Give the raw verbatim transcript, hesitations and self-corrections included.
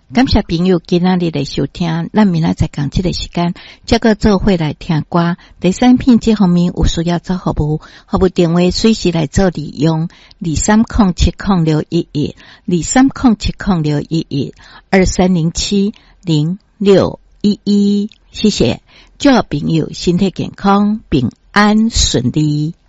感谢朋友今仔日的收听，咱明仔载讲这个时间，这个做伙来听歌。第三篇这方面有需要做服务，服务电话随时来做利用：二三零七零六一一，二三零七零六一一，二三零七零六一一。谢谢，祝朋友身体健康，平安顺利。